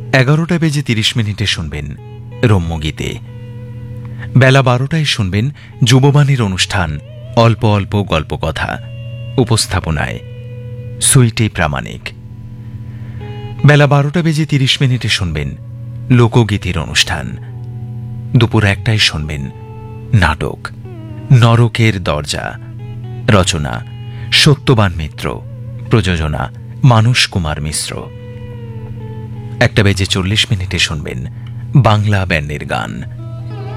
11:30 শুনবেন রম্যগীতে। বেলা 12টায় শুনবেন যুববাণীর অনুষ্ঠান অল্প অল্প গল্পকথা, উপস্থাপনায় সুইটি প্রামাণিক। বেলা 12:30 শুনবেন লোকগীতির অনুষ্ঠান। দুপুর 1টায় শুনবেন নাটক নরকের দরজা, রচনা সত্যবান মিত্র, প্রযোজনা মানস কুমার মিশ্র। 1:40 শুনবেন বাংলা ব্যান্ডের গান।